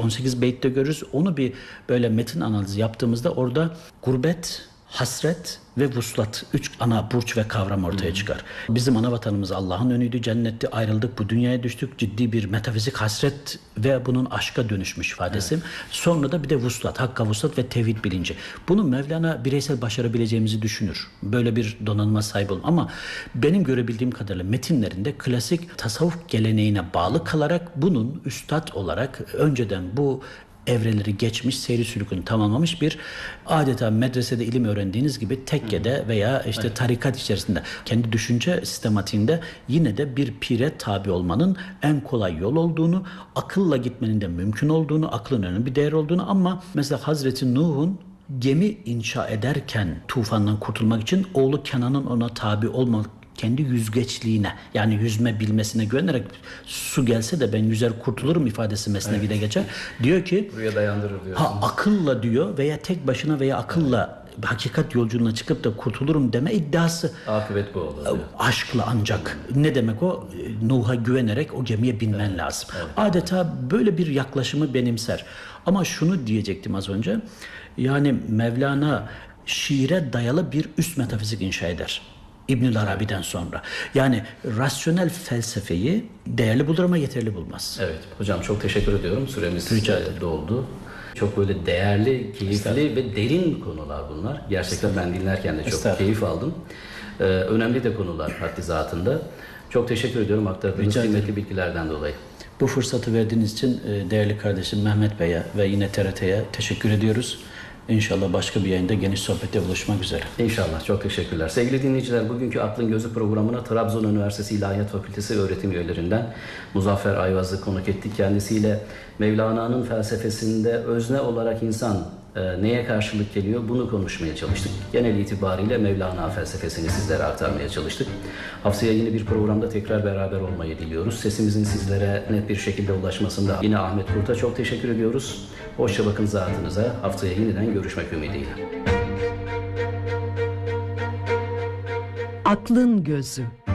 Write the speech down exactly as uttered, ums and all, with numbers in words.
on sekiz beytte görürüz. Onu bir böyle metin analizi yaptığımızda orada gurbet, hasret ve vuslat, üç ana burç ve kavram ortaya çıkar. Bizim ana vatanımız Allah'ın önüydü, cennetti, ayrıldık, bu dünyaya düştük, ciddi bir metafizik hasret ve bunun aşka dönüşmüş ifadesi. Evet. Sonra da bir de vuslat, hakka vuslat ve tevhid bilinci. Bunu Mevlana bireysel başarabileceğimizi düşünür. Böyle bir donanıma sahip olun. Ama benim görebildiğim kadarıyla metinlerinde klasik tasavvuf geleneğine bağlı kalarak bunun üstad olarak önceden bu evreleri geçmiş, seyri sülükünü tamamlamış bir adeta medresede ilim öğrendiğiniz gibi tekkede veya işte evet. tarikat içerisinde kendi düşünce sistematiğinde yine de bir pire tabi olmanın en kolay yol olduğunu, akılla gitmenin de mümkün olduğunu, aklın önemli bir değer olduğunu ama mesela Hazreti Nuh'un gemi inşa ederken tufandan kurtulmak için oğlu Kenan'ın ona tabi olmak kendi yüzgeçliğine yani yüzme bilmesine güvenerek su gelse de ben yüzer kurtulurum ifadesi mesnevide evet. geçer. Diyor ki buraya dayandırır diyor. Ha akılla diyor veya tek başına veya akılla evet. hakikat yolculuğuna çıkıp da kurtulurum deme iddiası. Akıbet bu olur. Diyor. Aşkla ancak. Hmm. Ne demek o? Nuh'a güvenerek o gemiye binmen evet. lazım. Evet. Adeta böyle bir yaklaşımı benimser. Ama şunu diyecektim az önce. Yani Mevlana şiire dayalı bir üst metafizik inşa eder. İbnül Arabi'den sonra. Yani rasyonel felsefeyi değerli bulur ama yeterli bulmaz. Evet. Hocam çok teşekkür ediyorum. Süremiz doldu. Çok böyle değerli, keyifli ve derin konular bunlar. Gerçekten ben dinlerken de çok keyif aldım. Ee, önemli de konular haddi zatında. Çok teşekkür ediyorum aktardığınız kıymetli bilgilerden dolayı. Bu fırsatı verdiğiniz için değerli kardeşim Mehmet Bey'e ve yine T R T'ye teşekkür ediyoruz. İnşallah başka bir yayında geniş sohbette buluşmak üzere. İnşallah. Çok teşekkürler. Sevgili dinleyiciler, bugünkü Aklın Gözü programına Trabzon Üniversitesi İlahiyat Fakültesi öğretim üyelerinden Muzaffer Ayvaz'ı konuk ettik. Kendisiyle Mevlana'nın felsefesinde özne olarak insan e, neye karşılık geliyor bunu konuşmaya çalıştık. Genel itibariyle Mevlana felsefesini sizlere aktarmaya çalıştık. Haftaya yeni bir programda tekrar beraber olmayı diliyoruz. Sesimizin sizlere net bir şekilde ulaşmasında yine Ahmet Kurt'a çok teşekkür ediyoruz. Hoşça bakın zatınıza. Haftaya yeniden görüşmek ümidiyle. Aklın Gözü.